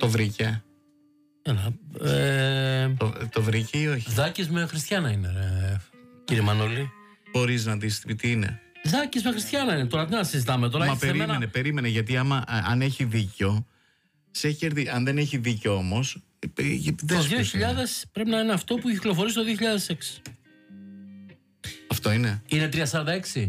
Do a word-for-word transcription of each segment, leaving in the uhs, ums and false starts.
Το βρήκε. Έλα, ε, το, το βρήκε ή όχι? Δάκης με Χριστιανά είναι, ρε, κύριε Μανώλη. Μπορείς να δεις τι είναι? Δάκης με Χριστιανά είναι. Τώρα τι να συζητάμε τώρα? Μα περίμενε, μένα... περίμενε, γιατί άμα αν έχει δίκιο, σε έχει κερδίσει. Αν δεν έχει δίκιο όμως, το δύο χιλιάδες πρέπει να είναι αυτό που κυκλοφορεί το δύο χιλιάδες έξι. Αυτό είναι. Είναι τρία σαράντα έξι.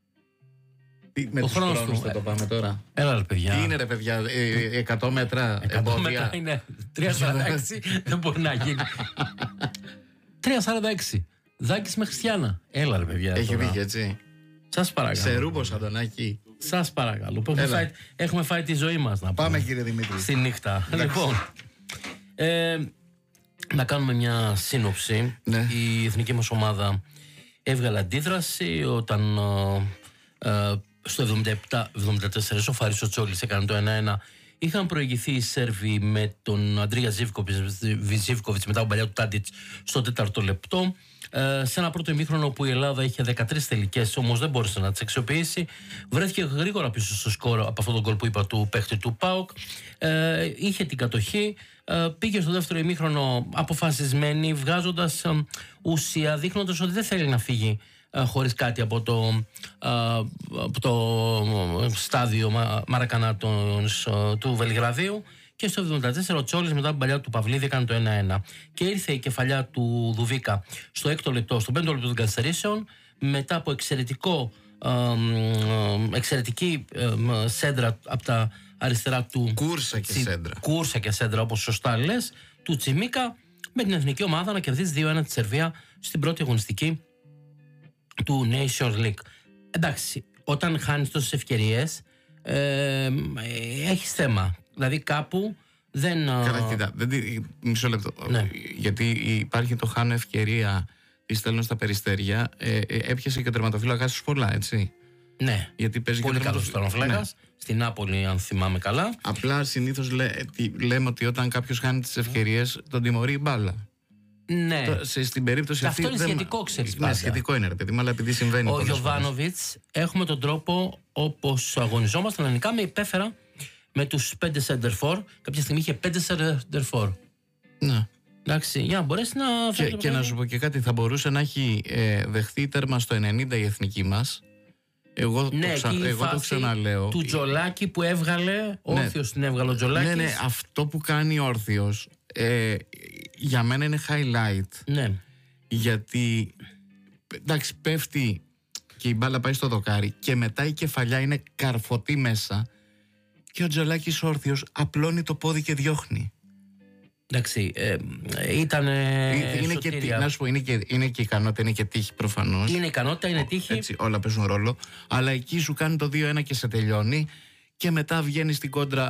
Τι, με ο τους χρόνους του θα ε... το πάμε τώρα. Έλα ρε παιδιά. Τι είναι ρε παιδιά, ε, εκατό μέτρα εκατό μέτρα είναι τρία σαράντα έξι. Δεν μπορεί να γίνει. τρία σαράντα έξι. Δάκης με Χριστιανά. Έλα ρε παιδιά. Έχει δίκιο έτσι. Σας παρακαλώ. Σε ρούμπος Αντωνάκη. Σας παρακαλώ. Έχουμε φάει, έχουμε φάει τη ζωή μας να πάμε κύριε Δημήτρη. Στη νύχτα. Λοιπόν, ε, να κάνουμε μια σύνοψη. Ναι. Η εθνική μας ομάδα έβγαλε αντίδραση όταν ε, ε, στο εβδομήντα επτά εβδομήντα τέσσερα ο Φάρης ο Τσόλης έκανε το ένα ένα. Είχαν προηγηθεί οι Σέρβοι με τον Αντρίγια Ζίβκοβιτς μετά από παλιά του Τάντιτς στο τέταρτο λεπτό. Ε, σε ένα πρώτο ημίχρονο που η Ελλάδα είχε δεκατρείς τελικές, όμως δεν μπόρεσε να τις αξιοποιήσει. Βρέθηκε γρήγορα πίσω στο σκορ από αυτόν τον γκολ που είπα του παίχτη του ΠΑΟΚ. Ε, είχε την κατοχή. Ε, πήγε στο δεύτερο ημίχρονο αποφασισμένη, βγάζοντας ε, ουσία, δείχνοντας ότι δεν θέλει να φύγει ε, χωρίς κάτι από το, ε, από το στάδιο Μαρακανά του Βελιγραδίου. Και στο εβδομήντα τέσσερα ο Τσόλης μετά την παλιά του Παυλίδη έκανε το ένα ένα. Και ήρθε η κεφαλιά του Δουβίκα στο έκτο λεπτό, στο πέμπτο λεπτό των καθυστερήσεων, μετά από εξαιρετικό, ε, ε, εξαιρετική ε, σέντρα από τα αριστερά του. Κούρσα και σέντρα. Κούρσα και σέντρα, όπως σωστά λες, του Τσιμίκα, με την εθνική ομάδα να κερδίσει δύο ένα τη Σερβία στην πρώτη αγωνιστική του Nations League. Εντάξει, όταν χάνεις τόσες ευκαιρίες, ε, έχεις θέμα. Δηλαδή κάπου δεν... Καλά, κοίτα, δεν, μισό λεπτό. Ναι. Γιατί υπάρχει το χάνω ευκαιρία, τη στέλνω στα περιστέρια. Ε, ε, έπιασε και ο τερματοφύλακας τους πολλά, έτσι. Ναι. Γιατί παίζει πολύ και καλός τερματοφύλακας. Ναι. Στην Νάπολη, αν θυμάμαι καλά. Απλά συνήθως λέ, λέμε ότι όταν κάποιος χάνει τις ευκαιρίες, τον τιμωρεί η μπάλα. Ναι. Το, σε, στην περίπτωση και αυτή. αυτό είναι δεν... σχετικό, ξέρεις. Ναι, σχετικό είναι, ρε παιδί μου, αλλά επειδή συμβαίνει. Ο Γιοβάνοβιτς, έχουμε τον τρόπο όπως αγωνιζόμαστε ελληνικά με υπέφερα. Με τους πέντε σέντερφορ, κάποια στιγμή είχε πέντε σέντερφορ. Ναι. Εντάξει, για να μπορέσει να φέρει. Και, και να σου πω και κάτι, θα μπορούσε να έχει ε, δεχθεί τέρμα στο ενενήντα η εθνική μας. Εγώ, ναι, το, ξα... Εγώ το ξαναλέω. Του Τζολάκη που έβγαλε, όρθιος ναι. την έβγαλε ο Τζολάκης. Ναι, ναι, αυτό που κάνει όρθιος ε, για μένα είναι highlight. Ναι. Γιατί εντάξει, πέφτει και η μπάλα πάει στο δοκάρι και μετά η κεφαλιά είναι καρφωτή μέσα. Και ο Τζολάκης όρθιος απλώνει το πόδι και διώχνει. Εντάξει, ε, ήταν. Είναι και, να σου πω, είναι και, είναι και ικανότητα, είναι και τύχη προφανώς. Είναι ικανότητα, είναι τύχη. Έτσι, όλα παίζουν ρόλο. Αλλά εκεί σου κάνει το δύο ένα και σε τελειώνει. Και μετά βγαίνει στην κόντρα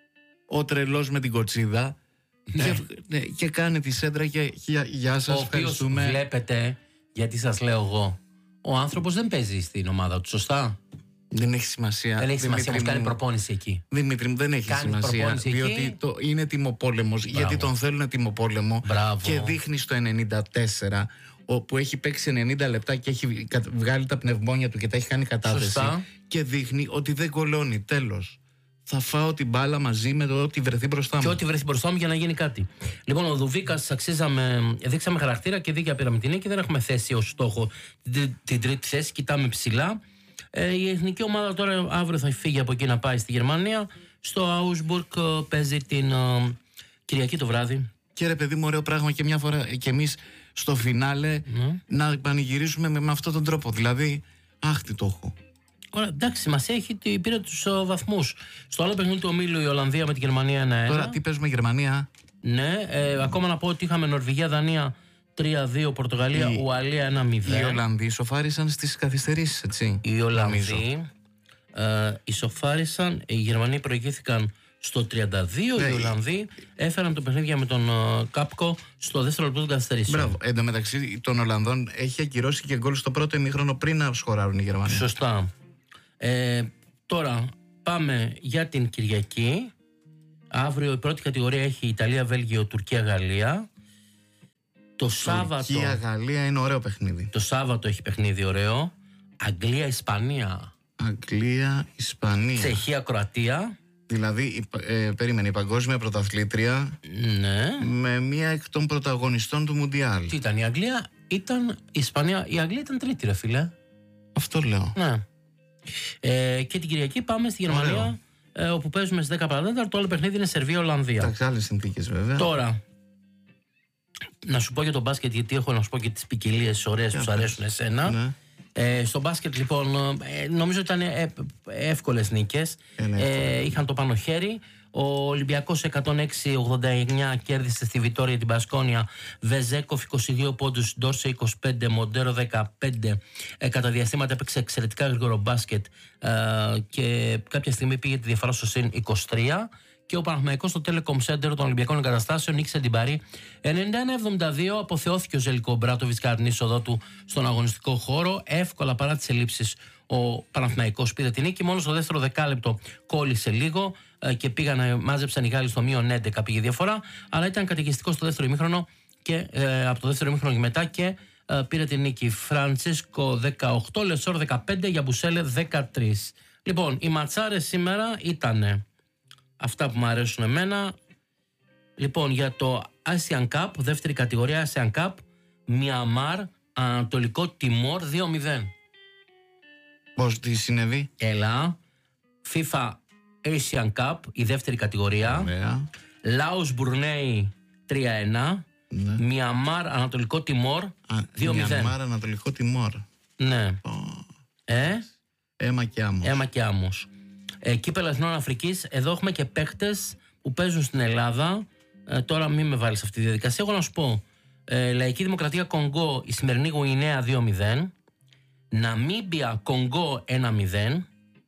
ο τρελός με την κοτσίδα. Ναι. Και, ναι, και κάνει τη σέντρα και γεια σας, ευχαριστούμε. Βλέπετε, γιατί σας λέω εγώ, ο άνθρωπος δεν παίζει στην ομάδα του, σωστά. Δεν έχει σημασία. Δεν έχει σημασία που κάνει προπόνηση εκεί. Δημήτρη μου, δεν έχει κάνει σημασία. Διότι το, είναι τιμοπόλεμος. Γιατί τον θέλουν τιμοπόλεμο. Μπράβο. Και δείχνει στο ενενήντα τέσσερα, όπου έχει παίξει ενενήντα λεπτά και έχει βγάλει τα πνευμόνια του και τα έχει κάνει κατάθεση. Σωστά. Και δείχνει ότι δεν κολώνει. Τέλος. Θα φάω την μπάλα μαζί με το ό,τι βρεθεί μπροστά μου. Και ό,τι βρεθεί μπροστά μου για να γίνει κάτι. Λοιπόν, ο Δουβίκας αξίζαμε, δείξαμε χαρακτήρα και δίκαια πήραμε την νίκη. Δεν έχουμε θέσει ως στόχο την, την τρίτη θέση. Κοιτάμε ψηλά. Ε, η εθνική ομάδα τώρα αύριο θα φύγει από εκεί να πάει στη Γερμανία. Στο Άουσμπουργκ παίζει την uh, Κυριακή το βράδυ. Και ρε παιδί μου, ωραίο πράγμα και μια φορά και εμείς στο φινάλε mm. να πανηγυρίσουμε με, με αυτόν τον τρόπο. Δηλαδή, αχ, τι το έχω. Ωραία, εντάξει, σημασία έχει ότι πήρε τους uh, βαθμούς. Στο άλλο παιχνίδι του ομίλου η Ολλανδία με την Γερμανία ένα ένα. Τώρα τι παίζουμε Γερμανία. Ναι, ε, ακόμα να πω ότι είχαμε Νορβηγία, Δανία τρία δύο, Πορτογαλία, η... Ουαλία ένα μηδέν. Οι Ολλανδοί ισοφάρισαν στις καθυστερήσεις, έτσι. Οι Ολλανδοί ε, ισοφάρισαν, οι Γερμανοί προηγήθηκαν στο τριάντα δύο, ναι. Οι Ολλανδοί έφεραν το παιχνίδι με τον uh, Κάπκο στο δεύτερο λεπτό των καθυστερήσεων. Μπράβο. Εν τω μεταξύ των Ολλανδών έχει ακυρώσει και γκολ στο πρώτο ημίχρονο πριν να σκοράρουν οι Γερμανοί. Σωστά. Ε, τώρα πάμε για την Κυριακή. Αύριο η πρώτη κατηγορία έχει Ιταλία, Βέλγιο, Τουρκία, Γαλλία. Το Σάββατο. Τουρκία, Γαλλία είναι ωραίο παιχνίδι. Το Σάββατο έχει παιχνίδι ωραίο. Αγγλία, Ισπανία. Αγγλία, Ισπανία. Τσεχία, Κροατία. Δηλαδή, ε, περίμενε, η παγκόσμια πρωταθλήτρια Ναι. με μία εκ των πρωταγωνιστών του Μουντιάλ. Τι ήταν η Αγγλία, ήταν η Ισπανία. Η Αγγλία ήταν τρίτη, ρε φίλε. Αυτό λέω. Ναι. Ε, και την Κυριακή πάμε στη Γερμανία, ε, όπου παίζουμε στις δέκα παρά τέταρτο. Το άλλο παιχνίδι είναι Σερβία-Ολλανδία. Εντάξει, άλλες συνθήκες βέβαια. Τώρα, να σου πω για τον μπάσκετ, γιατί έχω να σου πω και τις ποικιλίες ωραίες που σου αρέσουν εσένα. Ναι. Ε, στο μπάσκετ λοιπόν ε, νομίζω ήταν ε, εύκολες νίκες. ε, Είχαν το πάνω χέρι. Ο Ολυμπιακός εκατόν έξι ογδόντα εννιά κέρδισε στη Βιτόρια την Μπασκόνια. Βεζέκοφ είκοσι δύο πόντους, Ντόρσε είκοσι πέντε, Μοντέρο δεκαπέντε. ε, Κατά διαστήματα έπαιξε εξαιρετικά γρήγορο μπάσκετ, ε, και κάποια στιγμή πήγε τη διαφορά στο συν είκοσι τρία. Και ο Παναθηναϊκός στο Telecom Center των Ολυμπιακών Εγκαταστάσεων νίκησε την Παρί ενενήντα ένα εβδομήντα δύο. Αποθεώθηκε ο Ζελικό Μπράτοβιτς κατά την είσοδό του στον αγωνιστικό χώρο. Εύκολα παρά τις ελλείψεις ο Παναθηναϊκός πήρε την νίκη. Μόνο στο δεύτερο δεκάλεπτο κόλλησε λίγο και πήγαν, μάζεψαν οι Γάλλοι στο μείον έντεκα, πήγε διαφορά. Αλλά ήταν καταιγιστικό στο δεύτερο ημίχρονο και ε, από το δεύτερο ημίχρονο και μετά και ε, πήρε την νίκη. Φραντσίσκο δεκαοκτώ, Λεσόρ δεκαπέντε, Γιαμπουσέλε δεκατρία. Λοιπόν, οι ματσάρες σήμερα ήτανε αυτά που μου αρέσουν εμένα. Λοιπόν, για το Asian Cup, δεύτερη κατηγορία Asian Cup, Μιαμάρ, Ανατολικό Τιμόρ δύο μηδέν. Πώς τι συνέβη? Έλα. FIFA Asian Cup, η δεύτερη κατηγορία. Ωραία. Λάος Μπουρνέι τρία ένα. Ναι. Μιαμάρ, Ανατολικό Τιμόρ δύο μηδέν. Μιαμάρ, Ανατολικό Τιμόρ. Ναι. Oh. Ε, Αίμα και άμμος. Αίμα και άμμος. Ε, Κύπελλο Εθνών Αφρικής, εδώ έχουμε και παίκτες που παίζουν στην Ελλάδα. Ε, τώρα μην με βάλεις σε αυτή τη διαδικασία. Εγώ να σου πω, ε, Λαϊκή Δημοκρατία Κονγκό, η σημερινή Γουινέα δύο μηδέν. Ναμίμπια Κονγκό ένα μηδέν.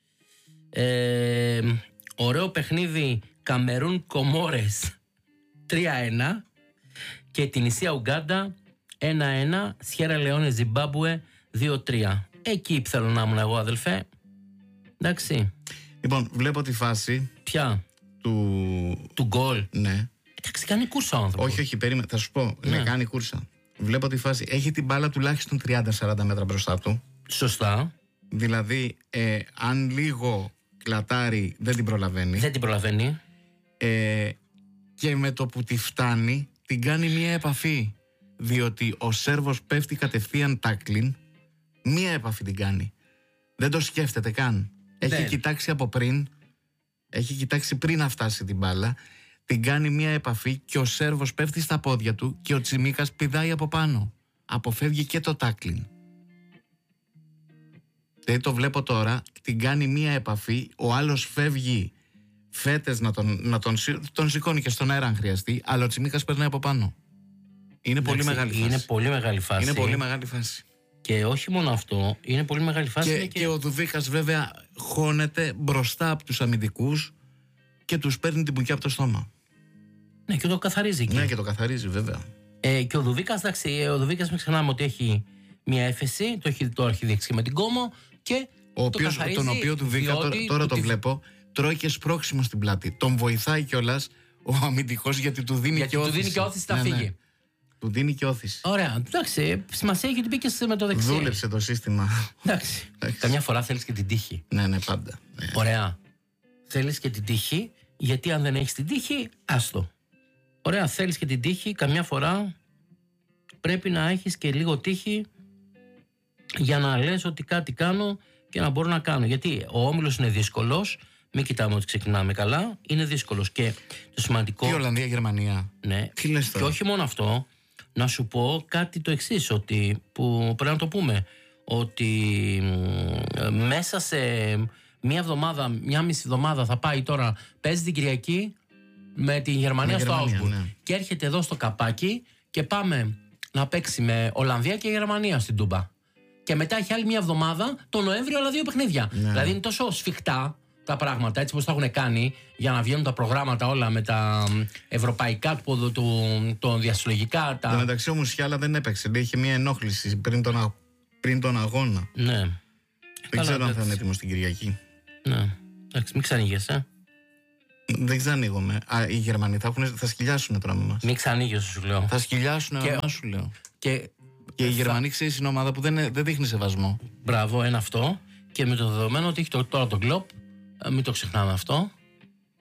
Ε, ωραίο παιχνίδι Καμερούν Κομόρες τρία ένα. Και την Ισία Ουγκάντα ένα ένα. Σιέρα Λεόνε Ζιμπάμπουε δύο τρία. Εκεί θέλω να ήμουν εγώ, αδελφέ. Εντάξει. Λοιπόν, βλέπω τη φάση. Ποια? Του... Του γκολ. Ναι. Εντάξει, κάνει κούρσα ο άνθρωπος. Όχι, όχι, περίμενε. Θα σου πω. Ναι. Ναι, κάνει κούρσα. Βλέπω τη φάση. Έχει την μπάλα τουλάχιστον τριάντα σαράντα μέτρα μπροστά του. Σωστά. Δηλαδή, ε, αν λίγο κλατάρει, δεν την προλαβαίνει. Δεν την προλαβαίνει. Ε, και με το που τη φτάνει, την κάνει μία επαφή. Διότι ο Σέρβος πέφτει κατευθείαν τάκλιν. Μία επαφή την κάνει. Δεν το σκέφτεται καν. Έχει Δεν. κοιτάξει από πριν. Έχει κοιτάξει πριν να φτάσει την μπάλα. Την κάνει μία επαφή και ο Σέρβος πέφτει στα πόδια του και ο Τσιμίκας πηδάει από πάνω. Αποφεύγει και το τάκλιν. Δεν το βλέπω τώρα. Την κάνει μία επαφή. Ο άλλος φεύγει φέτες να τον, να τον, τον σηκώνει και στον αέρα αν χρειαστεί. Αλλά ο Τσιμίκας περνάει από πάνω. Είναι πολύ Εντάξει, μεγάλη φάση. Είναι πολύ μεγάλη φάση. Είναι πολύ μεγάλη φάση. Και όχι μόνο αυτό, είναι πολύ μεγάλη φάση. Και, Και, και ο Δουβίκας βέβαια χώνεται μπροστά από τους αμυντικούς και τους παίρνει την μπουκιά από το στόμα. Ναι, και το καθαρίζει εκεί. Ναι, και το καθαρίζει βέβαια. Ε, και ο Δουβίκας, εντάξει, ο Δουβίκας μην ξεχνάμε ότι έχει μια έφεση, το έχει, το έχει δείξει με την Κόμο και Ο οποίος, το τον οποίο του Δουβίκα, τώρα, τώρα το τη... βλέπω, τρώει και σπρώξιμο στην πλάτη. Τον βοηθάει κιόλας ο αμυντικός γιατί του δίνει γιατί και όθηση. του δίνει και όθηση να ναι, φύγει. Ναι. Του δίνει και όθηση. Ωραία, εντάξει, σημασία έχει ότι μπήκε με το δεξί. Δούλεψε το σύστημα. Εντάξει. Καμιά φορά θέλεις και την τύχη. Ναι, ναι, πάντα. Ναι. Ωραία. Θέλεις και την τύχη, γιατί αν δεν έχεις την τύχη, άστο. Ωραία, θέλεις και την τύχη, καμιά φορά πρέπει να έχεις και λίγο τύχη για να λες ότι κάτι κάνω και να μπορώ να κάνω. Γιατί ο όμιλος είναι δύσκολος, μην κοιτάμε ότι ξεκινάμε καλά, είναι δύσκολος. Και το σημαντικό... Τι Ολλανδία, Γερμανία. Ναι. Τι λες τώρα? Και όχι μόνο αυτό, να σου πω κάτι το εξής, ότι που πρέπει να το πούμε, ότι μ, μέσα σε μία εβδομάδα, μία μισή εβδομάδα θα πάει τώρα, παίζει την Κυριακή με τη Γερμανία Με στο Γερμανία, Augsburg. ναι. Και έρχεται εδώ στο καπάκι και πάμε να παίξει με Ολλανδία και Γερμανία στην Τούμπα. Και μετά έχει άλλη μία εβδομάδα το Νοέμβριο άλλα δύο παιχνίδια. Ναι. Δηλαδή είναι τόσο σφιχτά τα πράγματα, έτσι πως τα έχουν κάνει, για να βγαίνουν τα προγράμματα όλα με τα ευρωπαϊκά του, του, το διασυλλογικά. Τα... Εν τω μεταξύ ο Μουσιάλα δεν έπαιξε. Λέει, είχε μια ενόχληση πριν τον, α... πριν τον αγώνα. Ναι. Δεν Καλά, ξέρω αν θα εντάξει. είναι έτοιμο την Κυριακή. Ναι. Εντάξει, μην ξανοίγεσαι. Δεν ξανοίγομαι. Α, οι Γερμανοί θα, έχουν... θα σκυλιάσουν τώρα με εμάς. Μην ξανοίγεσαι, σου λέω. Θα σκυλιάσουν Και- με εμάς, σου λέω. Και Και οι θα- Γερμανοί, ξέρεις, είναι ομάδα που δεν, δεν δείχνει σεβασμό. μπράβο, ένα αυτό. Και με το δεδομένο ότι έχει το, τώρα τον κλοπ, μην το ξεχνάμε αυτό.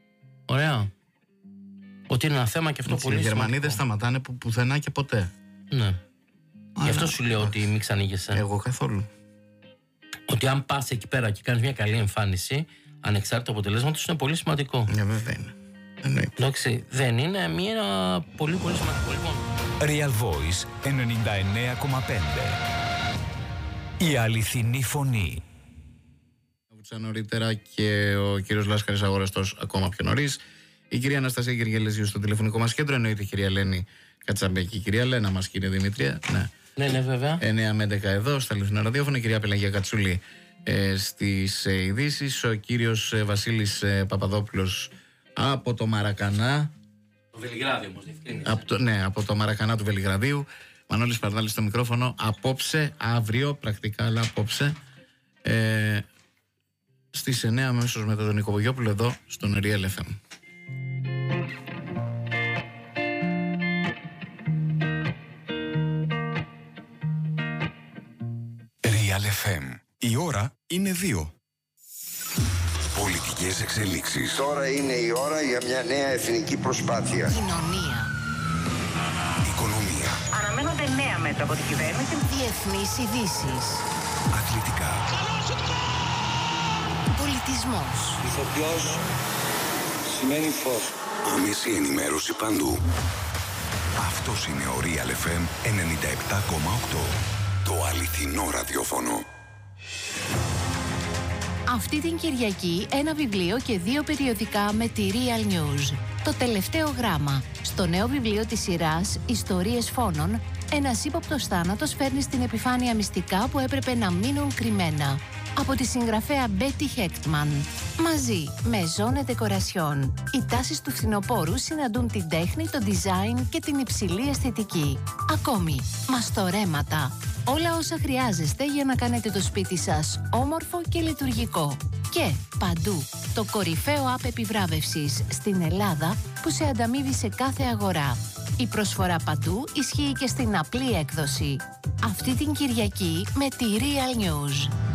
Ωραία. Ότι είναι ένα θέμα και αυτό Έτσι, πολύ οι Γερμανοί σημαντικό. δεν σταματάνε που, πουθενά και ποτέ. Ναι. Γι' αυτό Αλλά- σου λέω ότι μην ξανήγεσαι. Εγώ καθόλου. Ότι αν πας εκεί πέρα και κάνεις μια καλή εμφάνιση, ανεξάρτητα αποτελέσματος, είναι πολύ σημαντικό. Ναι, βέβαια είναι. Εννοείται. Εντάξει, δεν είναι μια πολύ πολύ σημαντικό. Λοιπόν, Real Voice ενενήντα εννέα κόμμα πέντε. Η αληθινή φωνή. Άκουσα νωρίτερα και ο κύριος Λάσκαρης Αγοραστός ακόμα πιο νωρίς. Η κυρία Αναστασία Γεργελεζίου στο τηλεφωνικό μας κέντρο. Εννοείται η κυρία Ελένη Κατσαμπέκη. Η κυρία Λένα μας, κύριε Δημήτρια. Ναι. ναι, ναι, βέβαια. εννέα με έντεκα εδώ στα αληθινά ραδιόφωνα. Η κυρία Πελαγία Κατσούλη ε, στις ε, ειδήσεις. Ο κύριος ε, Βασίλης ε, Παπαδόπουλος από το Μαρακανά. Το Βελιγράδι όμως, διευκρίνησε. Από το, ναι, από το Μαρακανά του Βελιγραδίου. Μανώλης Παρδάλης στο μικρόφωνο. Απόψε, αύριο, πρακτικά, αλλά απόψε. Ε, στις εννέα αμέσως μετά τον Νίκο Βογιόπουλο εδώ στον Real εφ εμ. Real εφ εμ. Η ώρα είναι δύο. Πολιτικές εξελίξεις. Τώρα είναι η ώρα για μια νέα εθνική προσπάθεια. Κοινωνία. Οικονομία. Αναμένονται νέα μέτρα από την κυβέρνηση. Διεθνείς ειδήσεις. Αθλητικά. Πολιτισμός. Ηθοποιός σημαίνει φως. Άμεση ενημέρωση παντού. Αυτός είναι ο Real εφ εμ ενενήντα επτά κόμμα οκτώ. Το αληθινό ραδιόφωνο. Αυτή την Κυριακή ένα βιβλίο και δύο περιοδικά με τη Real News. Το τελευταίο γράμμα. Στο νέο βιβλίο της σειράς «Ιστορίες φόνων», ένας ύποπτος θάνατος φέρνει στην επιφάνεια μυστικά που έπρεπε να μείνουν κρυμμένα. Από τη συγγραφέα Μπέτι Χέκτμαν. Μαζί με Ζώνε Ντεκορασιόν. Οι τάσεις του φθινοπόρου συναντούν την τέχνη, το design και την υψηλή αισθητική. Ακόμη, μαστορέματα. Όλα όσα χρειάζεστε για να κάνετε το σπίτι σας όμορφο και λειτουργικό. Και παντού, το κορυφαίο app επιβράβευσης στην Ελλάδα που σε ανταμείβει σε κάθε αγορά. Η προσφορά παντού ισχύει και στην απλή έκδοση. Αυτή την Κυριακή με τη Real News.